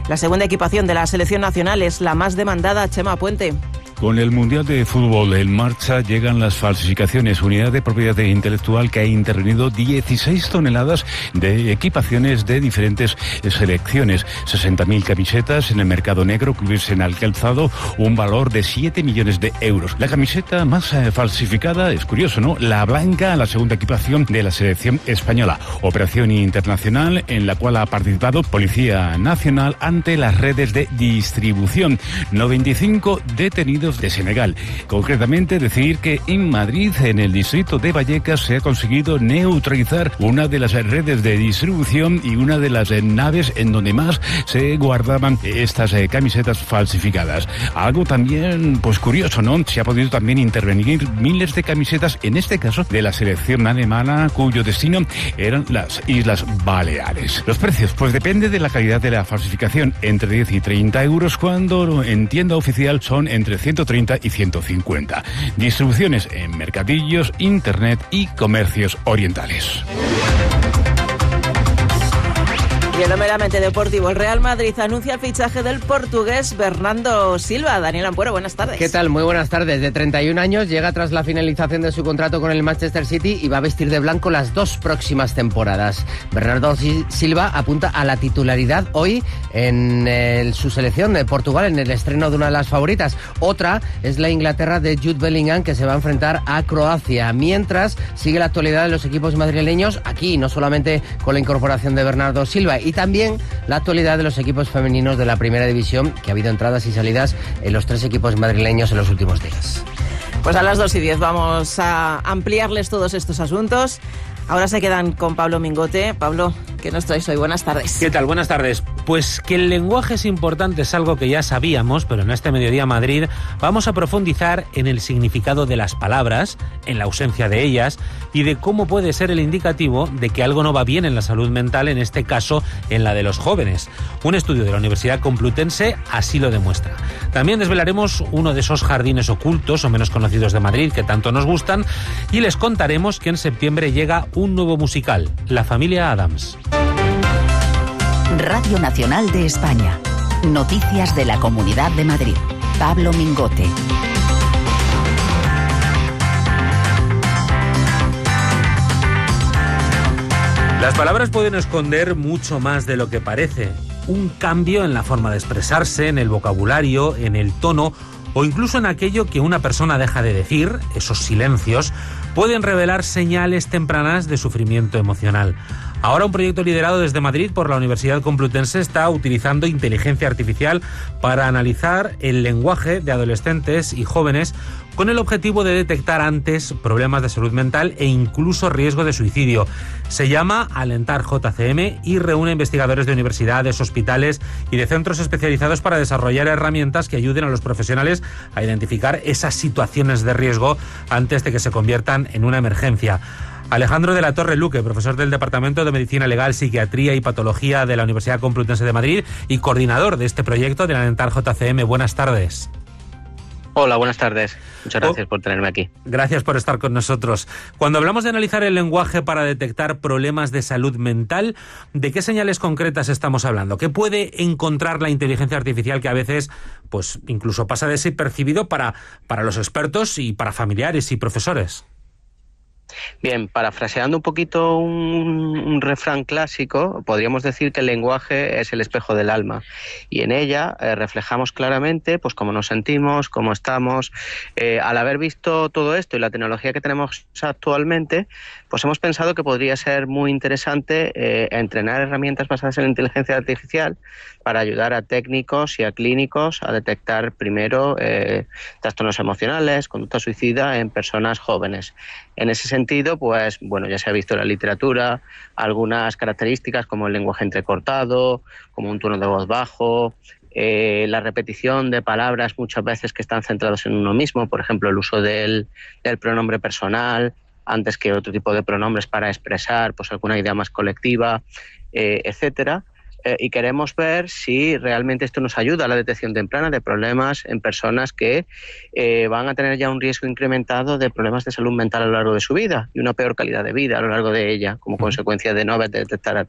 La segunda equipación de la selección nacional es la más demandada. Chema Puente. Con el Mundial de Fútbol en marcha llegan las falsificaciones. Unidad de Propiedad Intelectual que ha intervenido 16 toneladas de equipaciones de diferentes selecciones. 60.000 camisetas en el mercado negro que hubiesen alcanzado un valor de 7 millones de euros. La camiseta más falsificada, es curioso, ¿no? La blanca, la segunda equipación de la selección española. Operación internacional en la cual ha participado Policía Nacional ante las redes de distribución. 95 detenidos de Senegal. Concretamente, decir que en Madrid, en el distrito de Vallecas, se ha conseguido neutralizar una de las redes de distribución y una de las naves en donde más se guardaban estas camisetas falsificadas. Algo también, pues curioso, ¿no? Se ha podido también intervenir miles de camisetas, en este caso de la selección alemana, cuyo destino eran las Islas Baleares. Los precios, pues depende de la calidad de la falsificación, entre 10 y 30 euros, cuando en tienda oficial son entre 130 y 150. Distribuciones en mercadillos, internet y comercios orientales. Y en lo meramente deportivo, el Real Madrid anuncia el fichaje del portugués Bernardo Silva. Daniel Ampuero, buenas tardes. ¿Qué tal? Muy buenas tardes. De 31 años, llega tras la finalización de su contrato con el Manchester City y va a vestir de blanco las 2 próximas temporadas. Bernardo Silva apunta a la titularidad hoy en su selección de Portugal, en el estreno de una de las favoritas. Otra es la Inglaterra de Jude Bellingham, que se va a enfrentar a Croacia. Mientras, sigue la actualidad de los equipos madrileños aquí, no solamente con la incorporación de Bernardo Silva, y también la actualidad de los equipos femeninos de la Primera División, que ha habido entradas y salidas en los 3 equipos madrileños en los últimos días. Pues a las 2:10 vamos a ampliarles todos estos asuntos. Ahora se quedan con Pablo Mingote. Pablo, ¿qué nos traes hoy? Buenas tardes. ¿Qué tal? Buenas tardes. Pues que el lenguaje es importante es algo que ya sabíamos, pero en este Mediodía Madrid vamos a profundizar en el significado de las palabras, en la ausencia de ellas, y de cómo puede ser el indicativo de que algo no va bien en la salud mental, en este caso en la de los jóvenes. Un estudio de la Universidad Complutense así lo demuestra. También desvelaremos uno de esos jardines ocultos o menos conocidos de Madrid que tanto nos gustan, y les contaremos que en septiembre llega un nuevo musical, La Familia Adams. Radio Nacional de España. Noticias de la Comunidad de Madrid. Pablo Mingote. Las palabras pueden esconder mucho más de lo que parece. Un cambio en la forma de expresarse, en el vocabulario, en el tono o incluso en aquello que una persona deja de decir, esos silencios, pueden revelar señales tempranas de sufrimiento emocional. Ahora un proyecto liderado desde Madrid por la Universidad Complutense está utilizando inteligencia artificial para analizar el lenguaje de adolescentes y jóvenes con el objetivo de detectar antes problemas de salud mental e incluso riesgo de suicidio. Se llama Alentar JCM y reúne investigadores de universidades, hospitales y de centros especializados para desarrollar herramientas que ayuden a los profesionales a identificar esas situaciones de riesgo antes de que se conviertan en una emergencia. Alejandro de la Torre Luque, profesor del Departamento de Medicina Legal, Psiquiatría y Patología de la Universidad Complutense de Madrid y coordinador de este proyecto de Alentar JCM. Buenas tardes. Hola, buenas tardes. Muchas gracias por tenerme aquí. Gracias por estar con nosotros. Cuando hablamos de analizar el lenguaje para detectar problemas de salud mental, ¿de qué señales concretas estamos hablando? ¿Qué puede encontrar la inteligencia artificial que a veces, pues, incluso pasa desapercibido para los expertos y para familiares y profesores? Bien, parafraseando un poquito un refrán clásico, podríamos decir que el lenguaje es el espejo del alma y en ella reflejamos claramente pues cómo nos sentimos, cómo estamos. Al haber visto todo esto y la tecnología que tenemos actualmente, pues hemos pensado que podría ser muy interesante entrenar herramientas basadas en la inteligencia artificial para ayudar a técnicos y a clínicos a detectar primero trastornos emocionales, conducta suicida en personas jóvenes. En ese sentido, pues bueno, ya se ha visto en la literatura algunas características como el lenguaje entrecortado, como un tono de voz bajo, la repetición de palabras muchas veces que están centradas en uno mismo, por ejemplo, el uso del pronombre personal antes que otro tipo de pronombres para expresar pues alguna idea más colectiva, etcétera. Y queremos ver si realmente esto nos ayuda a la detección temprana de problemas en personas que van a tener ya un riesgo incrementado de problemas de salud mental a lo largo de su vida y una peor calidad de vida a lo largo de ella como consecuencia de no haber detectado a tiempo.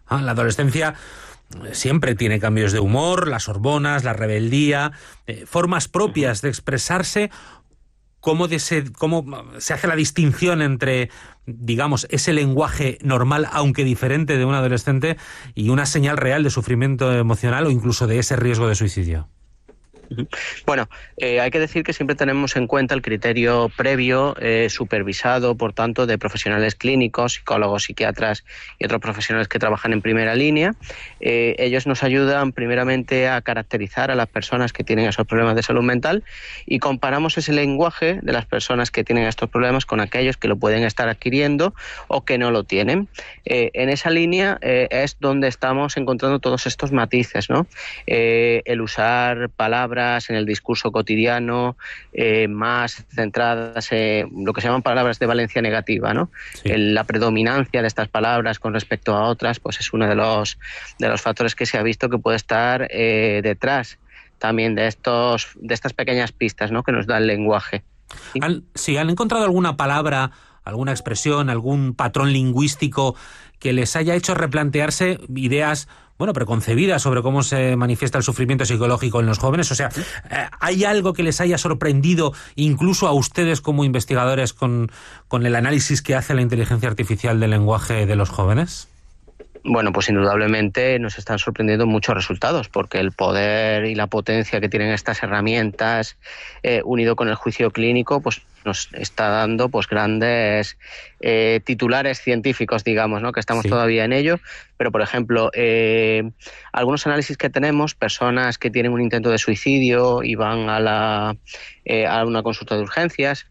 La adolescencia siempre tiene cambios de humor, las hormonas, la rebeldía, formas propias de expresarse. ¿Cómo se hace la distinción entre, digamos, ese lenguaje normal, aunque diferente, de un adolescente y una señal real de sufrimiento emocional o incluso de ese riesgo de suicidio? Bueno, hay que decir que siempre tenemos en cuenta el criterio previo, supervisado, por tanto, de profesionales clínicos, psicólogos, psiquiatras y otros profesionales que trabajan en primera línea. Ellos nos ayudan primeramente a caracterizar a las personas que tienen esos problemas de salud mental y comparamos ese lenguaje de las personas que tienen estos problemas con aquellos que lo pueden estar adquiriendo o que no lo tienen. En esa línea es donde estamos encontrando todos estos matices, ¿no? El usar palabras en el discurso cotidiano más centradas en lo que se llaman palabras de valencia negativa, ¿no? Sí. La predominancia de estas palabras con respecto a otras, pues es uno de los factores que se ha visto que puede estar detrás también de estas pequeñas pistas, ¿no?, que nos da el lenguaje. ¿Sí? ¿Han encontrado alguna palabra, alguna expresión, algún patrón lingüístico que les haya hecho replantearse ideas, bueno, preconcebidas sobre cómo se manifiesta el sufrimiento psicológico en los jóvenes? O sea, ¿hay algo que les haya sorprendido incluso a ustedes como investigadores con el análisis que hace la inteligencia artificial del lenguaje de los jóvenes? Bueno, pues indudablemente nos están sorprendiendo muchos resultados, porque el poder y la potencia que tienen estas herramientas, unido con el juicio clínico, pues nos está dando pues grandes titulares científicos, digamos, ¿no?, que estamos todavía en ello. Pero, por ejemplo, algunos análisis que tenemos, personas que tienen un intento de suicidio y van a una consulta de urgencias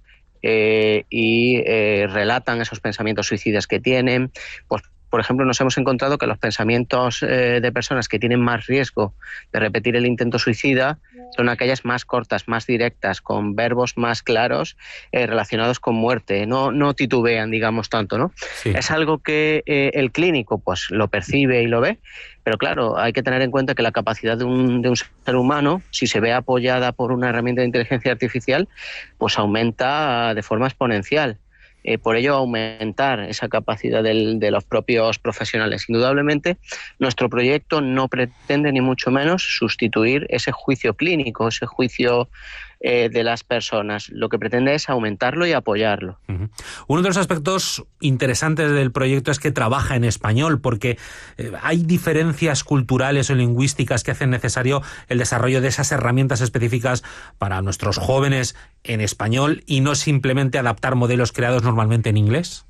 y relatan esos pensamientos suicidas que tienen, pues por ejemplo, nos hemos encontrado que los pensamientos de personas que tienen más riesgo de repetir el intento suicida son aquellas más cortas, más directas, con verbos más claros relacionados con muerte. No titubean, digamos, tanto, ¿no? Sí. Es algo que el clínico pues lo percibe y lo ve, pero claro, hay que tener en cuenta que la capacidad de un ser humano, si se ve apoyada por una herramienta de inteligencia artificial, pues aumenta de forma exponencial. Por ello, aumentar esa capacidad de los propios profesionales. Indudablemente, nuestro proyecto no pretende ni mucho menos sustituir ese juicio clínico, ese juicio de las personas. Lo que pretende es aumentarlo y apoyarlo. Uh-huh. Uno de los aspectos interesantes del proyecto es que trabaja en español, porque hay diferencias culturales o lingüísticas que hacen necesario el desarrollo de esas herramientas específicas para nuestros jóvenes en español y no simplemente adaptar modelos creados normalmente en inglés.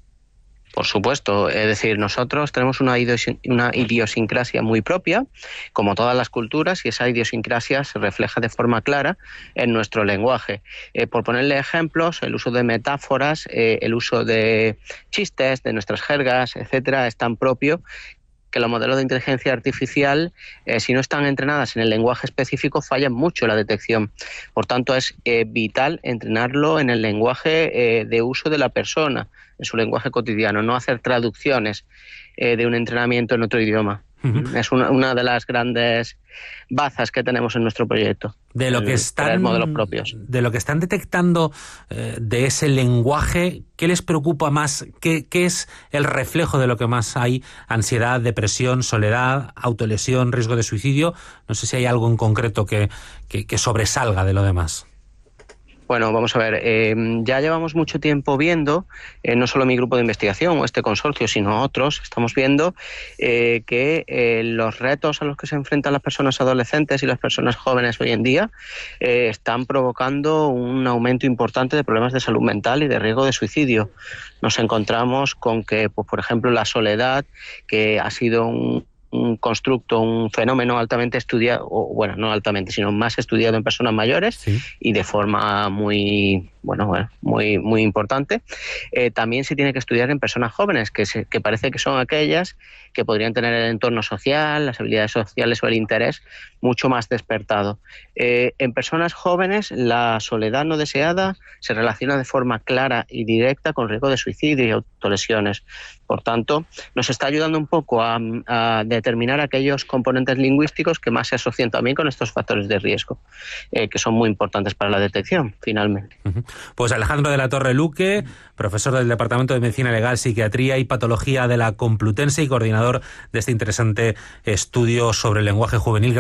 Por supuesto, es decir, nosotros tenemos una idiosincrasia muy propia, como todas las culturas, y esa idiosincrasia se refleja de forma clara en nuestro lenguaje. Por ponerle ejemplos, el uso de metáforas, el uso de chistes, de nuestras jergas, etcétera, es tan propio que los modelos de inteligencia artificial, si no están entrenadas en el lenguaje específico, fallan mucho en la detección. Por tanto, es vital entrenarlo en el lenguaje de uso de la persona, en su lenguaje cotidiano, no hacer traducciones de un entrenamiento en otro idioma. Uh-huh. Es una de las grandes bazas que tenemos en nuestro proyecto. De lo que están modelos propios. De lo que están detectando de ese lenguaje, ¿qué les preocupa más? ¿Qué es el reflejo de lo que más hay? Ansiedad, depresión, soledad, autolesión, riesgo de suicidio. No sé si hay algo en concreto que sobresalga de lo demás. Bueno, vamos a ver, ya llevamos mucho tiempo viendo, no solo mi grupo de investigación o este consorcio, sino otros, estamos viendo que los retos a los que se enfrentan las personas adolescentes y las personas jóvenes hoy en día están provocando un aumento importante de problemas de salud mental y de riesgo de suicidio. Nos encontramos con que, pues, por ejemplo, la soledad, que ha sido un constructo, un fenómeno altamente estudiado, o bueno, no altamente, sino más estudiado en personas mayores, sí, y de forma muy importante. También se tiene que estudiar en personas jóvenes, que parece que son aquellas que podrían tener el entorno social, las habilidades sociales o el interés mucho más despertado. En personas jóvenes, la soledad no deseada se relaciona de forma clara y directa con riesgo de suicidio y autolesiones. Por tanto, nos está ayudando un poco a determinar aquellos componentes lingüísticos que más se asocian también con estos factores de riesgo, que son muy importantes para la detección, finalmente. Uh-huh. Pues Alejandro de la Torre Luque, profesor del Departamento de Medicina Legal, Psiquiatría y Patología de la Complutense y coordinador de este interesante estudio sobre el lenguaje juvenil.